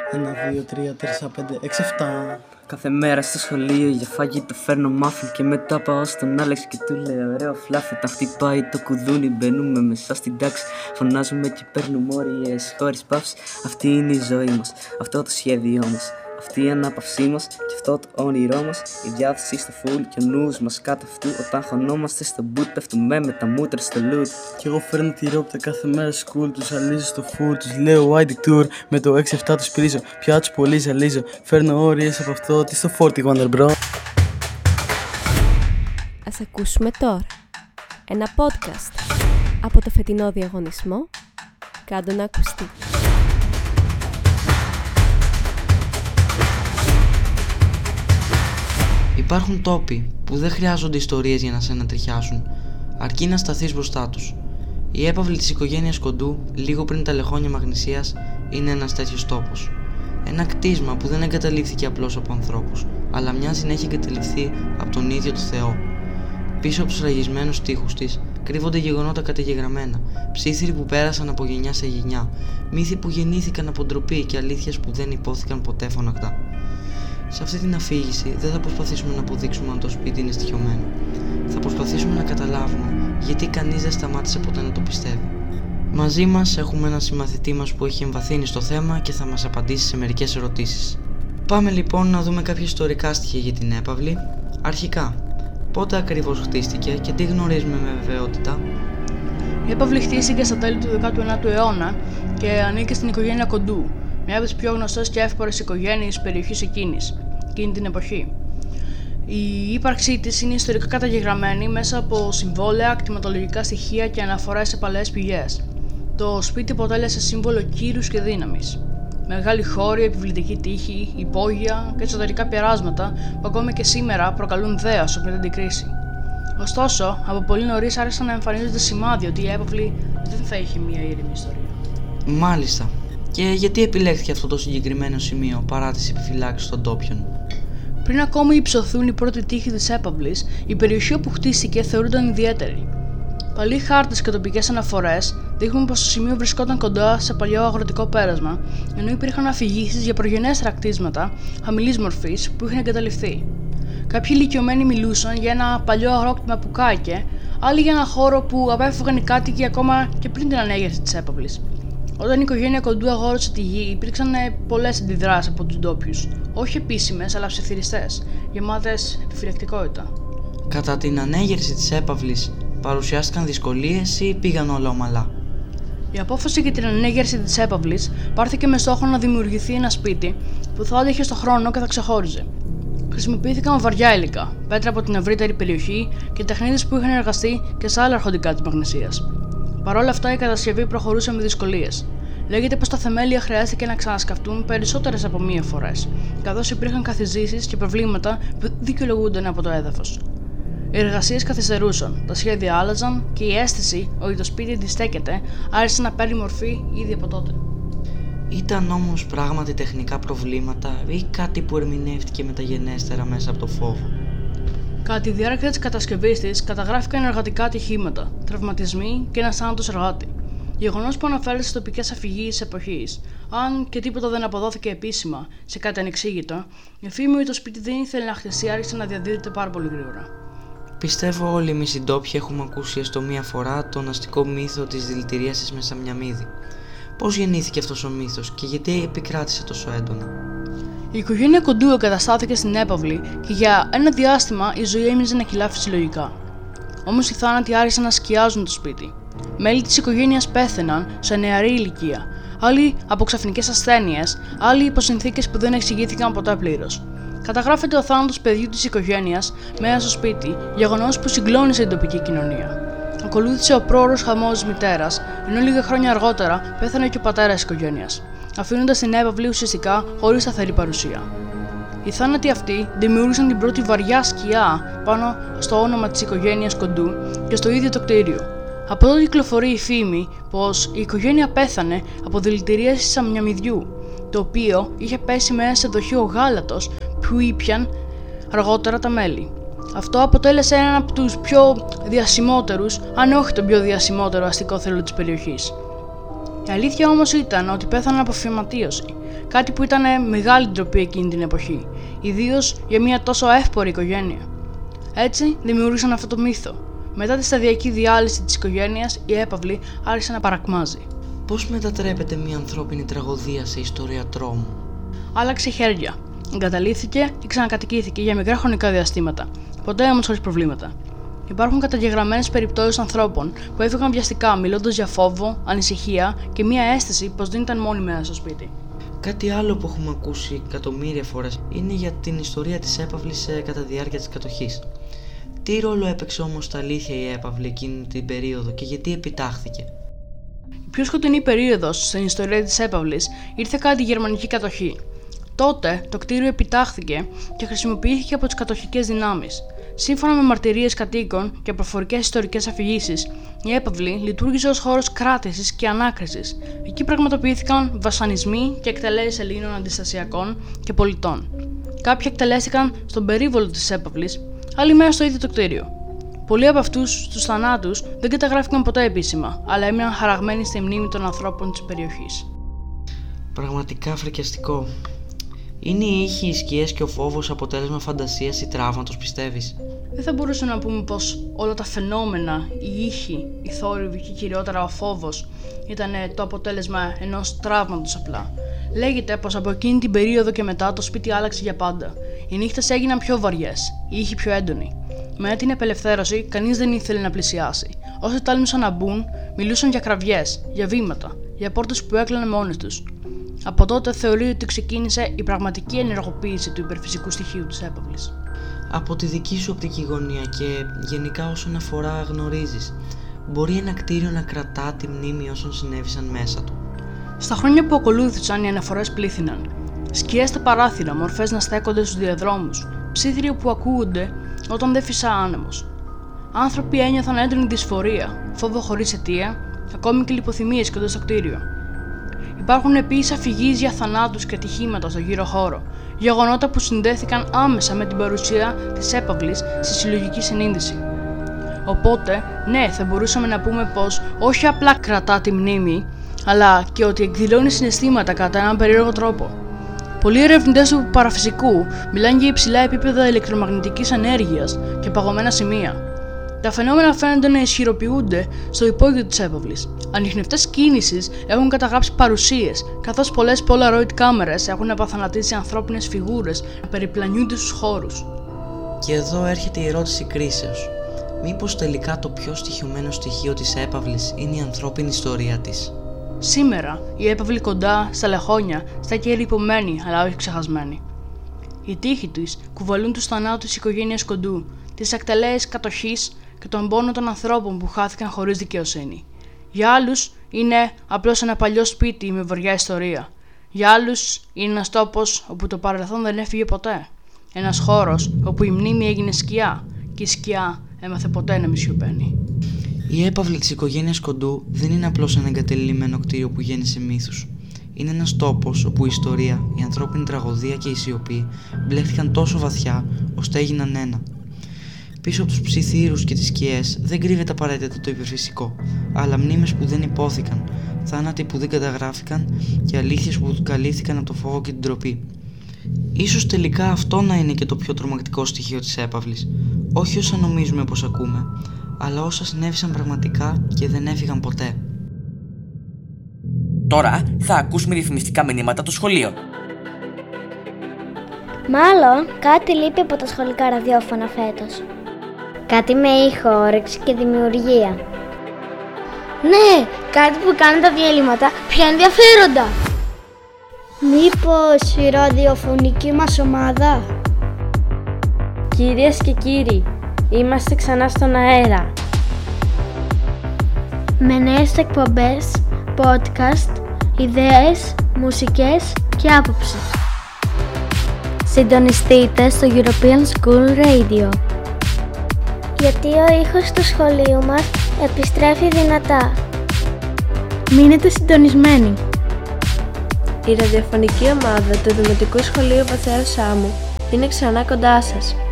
1, 2, 3, 4, 5, 6, 7. Κάθε μέρα στο σχολείο για φαγητό φέρνω μάφιν και μετά πάω στον Άλεξ και του λέω ωραίο φλάφι. Τα χτυπάει το κουδούνι, μπαίνουμε μέσα στην τάξη. Φωνάζουμε και παίρνουμε όριες χωρίς παύση. Αυτή είναι η ζωή μας, αυτό το σχέδιό μας, αυτή η ανάπαυσή μας και αυτό το όνειρό μας. Η διάθεση στο φουλ και ο νους μας κάτω αυτού. Όταν χωνόμαστε στο boot πέφτουμε με τα μούτρα στο loot. Κι εγώ φέρνω τη ρόπτα κάθε μέρα school. Τους αλύζω στο full, τους λέω wide tour. Με το 6-7 τους πυρίζω, πια τους πολύ ζαλίζω. Φέρνω όριες από αυτό, τι στο 40 Wonder Bro. Ας ακούσουμε τώρα ένα podcast από το φετινό διαγωνισμό «Κάντο να ακουστεί». Υπάρχουν τόποι που δεν χρειάζονται ιστορίες για να σε ανατριχιάσουν, αρκεί να σταθείς μπροστά τους. Η έπαυλη της οικογένειας Κοντού, λίγο πριν τα λεχόνια Μαγνησίας, είναι ένας τέτοιος τόπος. Ένα κτίσμα που δεν εγκαταλείφθηκε απλώς από ανθρώπους, αλλά μοιάζει να έχει εγκαταλειφθεί από τον ίδιο το Θεό. Πίσω από τους ραγισμένους τοίχους της κρύβονται γεγονότα καταγεγραμμένα, ψήθυροι που πέρασαν από γενιά σε γενιά, μύθοι που γεννήθηκαν από ντροπή και αλήθειες που δεν υπόθηκαν ποτέ φωναχτά. Σε αυτή την αφήγηση δεν θα προσπαθήσουμε να αποδείξουμε αν το σπίτι είναι στοιχειωμένο. Θα προσπαθήσουμε να καταλάβουμε γιατί κανείς δεν σταμάτησε ποτέ να το πιστεύει. Μαζί μας έχουμε έναν συμμαθητή μας που έχει εμβαθύνει στο θέμα και θα μας απαντήσει σε μερικές ερωτήσεις. Πάμε λοιπόν να δούμε κάποια ιστορικά στοιχεία για την έπαυλη. Αρχικά, πότε ακριβώς χτίστηκε και τι γνωρίζουμε με βεβαιότητα? Η έπαυλη χτίστηκε στα τέλη του 19ου αιώνα και ανήκε στην οικογένεια Κοντού, μια από τις πιο γνωστές και εύπορες οικογένειες της περιοχής εκείνη την εποχή. Η ύπαρξή της είναι ιστορικά καταγεγραμμένη μέσα από συμβόλαια, κτηματολογικά στοιχεία και αναφορές σε παλαιές πηγές. Το σπίτι αποτέλεσε σύμβολο κύρους και δύναμης. Μεγάλοι χώροι, επιβλητική τύχη, υπόγεια και εσωτερικά περάσματα που ακόμη και σήμερα προκαλούν δέος πριν την κρίση. Ωστόσο, από πολύ νωρίς άρχισαν να εμφανίζονται σημάδια ότι η έπαυλη δεν θα είχε μια ήρεμη ιστορία. Μάλιστα. Και γιατί επιλέχθηκε αυτό το συγκεκριμένο σημείο παρά τις επιφυλάξεις των ντόπιων? Πριν ακόμη υψωθούν οι πρώτοι τοίχοι της έπαυλης, η περιοχή όπου χτίστηκε θεωρούνταν ιδιαίτερη. Παλιοί χάρτες και τοπικές αναφορές δείχνουν πως το σημείο βρισκόταν κοντά σε παλιό αγροτικό πέρασμα, ενώ υπήρχαν αφηγήσεις για προγενέστερα κτίσματα χαμηλής μορφής που είχαν εγκαταλειφθεί. Κάποιοι ηλικιωμένοι μιλούσαν για ένα παλιό αγρόκτημα που κάηκε, άλλοι για ένα χώρο που απέφευγαν οι κάτοικοι ακόμα και πριν την ανέγερση της έπαυλης. Όταν η οικογένεια Κοντού αγόρασε τη γη, υπήρξαν πολλές αντιδράσεις από τους ντόπιους, όχι επίσημες αλλά ψιθυριστές, γεμάτες επιφυλακτικότητα. Κατά την ανέγερση της έπαυλης, παρουσιάστηκαν δυσκολίες ή πήγαν όλα ομαλά? Η απόφαση για την ανέγερση της έπαυλης πάρθηκε με στόχο να δημιουργηθεί ένα σπίτι που θα άντεχε στον χρόνο και θα ξεχώριζε. Χρησιμοποιήθηκαν βαριά υλικά, πέτρα από την ευρύτερη περιοχή και τεχνίτες που είχαν εργαστεί και σε άλλα αρχοντικά της Μαγνησίας. Παρ' όλα αυτά, η κατασκευή προχωρούσε με δυσκολίες. Λέγεται πως τα θεμέλια χρειάστηκε να ξανασκαφτούν περισσότερες από μία φορές, καθώς υπήρχαν καθιζήσεις και προβλήματα που δικαιολογούνταν από το έδαφος. Οι εργασίες καθυστερούσαν, τα σχέδια άλλαζαν και η αίσθηση ότι το σπίτι αντιστέκεται άρχισε να παίρνει μορφή ήδη από τότε. Ήταν όμως πράγματι τεχνικά προβλήματα ή κάτι που ερμηνεύτηκε μεταγενέστερα μέσα από το φόβο? Κατά τη διάρκεια της κατασκευής της, καταγράφηκαν εργατικά ατυχήματα, τραυματισμοί και ένας θάνατος εργάτη. Γεγονός που αναφέρεται στις τοπικές αφηγήσεις της εποχής. Αν και τίποτα δεν αποδόθηκε επίσημα σε κάτι ανεξήγητο, η φήμη ότι το σπίτι δεν ήθελε να χτιστεί άρχισε να διαδίδεται πάρα πολύ γρήγορα. Πιστεύω όλοι εμείς οι ντόπιοι έχουμε ακούσει έστω μία φορά τον αστικό μύθο της δηλητηρίασης με Σαμιαμίδη. Πώς γεννήθηκε αυτός ο μύθος και γιατί επικράτησε τόσο έντονα? Η οικογένεια Κοντού εγκαταστάθηκε στην έπαυλη και για ένα διάστημα η ζωή έμοιαζε να κυλά φυσιολογικά. Όμως οι θάνατοι άρχισαν να σκιάζουν το σπίτι. Μέλη της οικογένειας πέθαιναν σε νεαρή ηλικία, άλλοι από ξαφνικές ασθένειες, άλλοι υπό συνθήκες που δεν εξηγήθηκαν ποτέ πλήρως. Καταγράφεται ο θάνατος παιδιού της οικογένειας μέσα στο σπίτι, γεγονός που συγκλώνησε την τοπική κοινωνία. Ακολούθησε ο πρόωρος χαμός της μητέρας, ενώ λίγα χρόνια αργότερα πέθανε και ο πατέρας της οικογένειας, αφήνοντας την έπαυλη ουσιαστικά χωρίς σταθερή παρουσία. Οι θάνατοι αυτοί δημιούργησαν την πρώτη βαριά σκιά πάνω στο όνομα της οικογένειας Κοντού και στο ίδιο το κτίριο. Από τότε κυκλοφορεί η φήμη πως η οικογένεια πέθανε από δηλητηρίαση σαμιαμιδιού, το οποίο είχε πέσει μέσα σε δοχείο γάλατος που ήπιαν αργότερα τα μέλη. Αυτό αποτέλεσε έναν από τους πιο διασημότερους, αν όχι τον πιο διασημότερο αστικό θρύλο της περιοχής. Η αλήθεια όμως ήταν ότι πέθαναν από φυματίωση, κάτι που ήταν μεγάλη ντροπή εκείνη την εποχή, ιδίως για μια τόσο εύπορη οικογένεια. Έτσι δημιούργησαν αυτό το μύθο. Μετά τη σταδιακή διάλυση της οικογένειας, η έπαυλη άρχισε να παρακμάζει. Πώς μετατρέπεται μια ανθρώπινη τραγωδία σε ιστορία τρόμου? Άλλαξε χέρια. Εγκαταλείφθηκε και ξανακατοικήθηκε για μικρά χρονικά διαστήματα, ποτέ όμως χωρίς προβλήματα. Υπάρχουν καταγεγραμμένες περιπτώσεις ανθρώπων που έφυγαν βιαστικά μιλώντας για φόβο, ανησυχία και μια αίσθηση πως δεν ήταν μόνοι μέσα στο σπίτι. Κάτι άλλο που έχουμε ακούσει εκατομμύρια φορές είναι για την ιστορία της έπαυλης κατά τη διάρκεια της κατοχής. Τι ρόλο έπαιξε όμως στα αλήθεια η έπαυλη εκείνη την περίοδο και γιατί επιτάχθηκε? Η πιο σκοτεινή περίοδος στην ιστορία της έπαυλης ήρθε κατά τη γερμανική κατοχή. Τότε το κτίριο επιτάχθηκε και χρησιμοποιήθηκε από τις κατοχικές δυνάμεις. Σύμφωνα με μαρτυρίες κατοίκων και προφορικές ιστορικές αφηγήσεις, η έπαυλη λειτουργήσε ως χώρος κράτησης και ανάκρισης. Εκεί πραγματοποιήθηκαν βασανισμοί και εκτελέσεις Ελλήνων αντιστασιακών και πολιτών. Κάποιοι εκτελέστηκαν στον περίβολο της έπαυλης, άλλοι μέσα στο ίδιο το κτίριο. Πολλοί από αυτούς τους θανάτους δεν καταγράφηκαν ποτέ επίσημα, αλλά έμειναν χαραγμένοι στη μνήμη των ανθρώπων της περιοχής. Πραγματικά φρικιαστικό. Είναι οι ήχοι, οι σκιές και ο φόβος αποτέλεσμα φαντασίας ή τραύματος, πιστεύεις? Δεν θα μπορούσαμε να πούμε πως όλα τα φαινόμενα, οι ήχοι, οι θόρυβοι και κυριότερα ο φόβος ήταν το αποτέλεσμα ενός τραύματος απλά. Λέγεται πως από εκείνη την περίοδο και μετά το σπίτι άλλαξε για πάντα. Οι νύχτες έγιναν πιο βαριές, οι ήχοι πιο έντονοι. Με την απελευθέρωση, κανείς δεν ήθελε να πλησιάσει. Όσοι τάλμησαν να μπουν, μιλούσαν για κραυγές, για βήματα, για πόρτες που έκλαιναν μόνες τους. Από τότε θεωρείται ότι ξεκίνησε η πραγματική ενεργοποίηση του υπερφυσικού στοιχείου της έπαυλης. Από τη δική σου οπτική γωνία και γενικά όσον αφορά γνωρίζεις, μπορεί ένα κτίριο να κρατά τη μνήμη όσων συνέβησαν μέσα του? Στα χρόνια που ακολούθησαν, οι αναφορές πλήθυναν. Σκιές στα παράθυρα, μορφές να στέκονται στους διαδρόμους, ψίθυροι που ακούγονται όταν δεν φυσά άνεμος. Άνθρωποι ένιωθαν έντονη δυσφορία, φόβο χωρίς αιτία, ακόμη και λιποθυμίες κοντά στο κτίριο. Υπάρχουν επίσης αφηγήσεις για θανάτους και ατυχήματα στο γύρο χώρο, γεγονότα που συνδέθηκαν άμεσα με την παρουσία της έπαυλης στη συλλογική συνείδηση. Οπότε, ναι, θα μπορούσαμε να πούμε πως όχι απλά κρατά τη μνήμη, αλλά και ότι εκδηλώνει συναισθήματα κατά έναν περίεργο τρόπο. Πολλοί ερευνητές του παραφυσικού μιλάνε για υψηλά επίπεδα ηλεκτρομαγνητικής ενέργειας και παγωμένα σημεία. Τα φαινόμενα φαίνονται να ισχυροποιούνται στο υπόγειο της έπαυλης. Ανιχνευτές κίνησης έχουν καταγράψει παρουσίες, καθώς πολλές Polaroid κάμερες έχουν απαθανατήσει ανθρώπινες φιγούρες να περιπλανιούνται στους χώρους. Και εδώ έρχεται η ερώτηση κρίσεως. Μήπως τελικά το πιο στοιχειωμένο στοιχείο της έπαυλης είναι η ανθρώπινη ιστορία της? Σήμερα η έπαυλη κοντά στα λεχόνια στέκει ερειπωμένη αλλά όχι ξεχασμένη. Οι τοίχοι της κουβαλούν τους θανάτους της οικογένειας Κοντού, τις εκτελέσεις κατοχής και τον πόνο των ανθρώπων που χάθηκαν χωρίς δικαιοσύνη. Για άλλους είναι απλώς ένα παλιό σπίτι με βαριά ιστορία. Για άλλους είναι ένας τόπος όπου το παρελθόν δεν έφυγε ποτέ. Ένας χώρος όπου η μνήμη έγινε σκιά και η σκιά έμαθε ποτέ να μη σιωπαίνει. Η έπαυλη της οικογένειας Κοντού δεν είναι απλώς ένα εγκατελειμμένο κτίριο που γέννησε μύθους. Είναι ένας τόπος όπου η ιστορία, η ανθρώπινη τραγωδία και η σιωπή μπλέχτηκαν τόσο βαθιά ώστε έγιναν ένα. Πίσω από τους ψιθύρους και τις σκιές δεν κρύβεται απαραίτητα το υπερφυσικό, αλλά μνήμες που δεν υπόθηκαν, θάνατοι που δεν καταγράφηκαν και αλήθειες που καλύφθηκαν από το φόβο και την ντροπή. Ίσως τελικά αυτό να είναι και το πιο τρομακτικό στοιχείο της έπαυλης, όχι όσα νομίζουμε πως ακούμε, αλλά όσα συνέβησαν πραγματικά και δεν έφυγαν ποτέ. Τώρα θα ακούσουμε ρυθμιστικά μηνύματα των σχολείων. Μάλλον κάτι λείπει από τα σχολικά ραδιόφωνα φέτος. Κάτι με ήχο, όρεξη και δημιουργία. Ναι, κάτι που κάνει τα διαλύματα πιο ενδιαφέροντα. Μήπως η ραδιοφωνική μας ομάδα? Κυρίες και κύριοι, είμαστε ξανά στον αέρα. Με νέες εκπομπές, podcast, ιδέες, μουσικές και άποψη. Συντονιστείτε στο European School Radio. Γιατί ο ήχος του σχολείου μας επιστρέφει δυνατά. Μείνετε συντονισμένοι. Η ραδιοφωνική ομάδα του Δημοτικού Σχολείου Βαθέως Σάμου είναι ξανά κοντά σας.